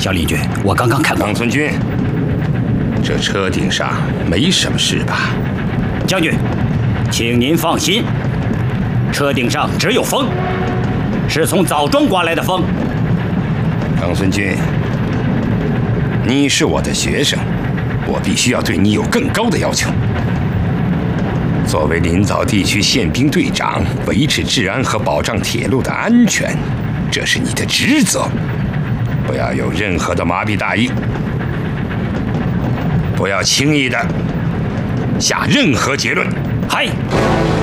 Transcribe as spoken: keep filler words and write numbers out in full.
小李军，我刚刚看过。 长村君，这车顶上没什么事吧？ 将军，请您放心，车顶上只有风，是从枣庄刮来的风。 长村君，你是我的学生，我必须要对你有更高的要求。作为临枣地区宪兵队长，维持治安和保障铁路的安全，这是你的职责。不要有任何的麻痹大意，不要轻易的下任何结论。 嗨。